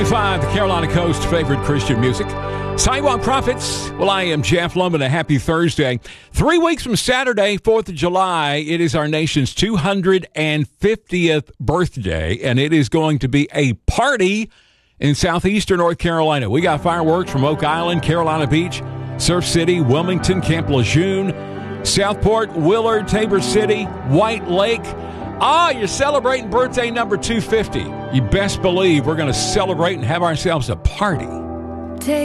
The Carolina Coast favorite Christian music. Sidewalk Prophets. Well, I am Jeff Loman. A happy Thursday. 3 weeks from Saturday, 4th of July, it is our nation's 250th birthday, and it is going to be a party in southeastern North Carolina. We got fireworks from Oak Island, Carolina Beach, Surf City, Wilmington, Camp Lejeune, Southport, Willard, Tabor City, White Lake. You're celebrating birthday number 250. You best believe we're going to celebrate and have ourselves a party.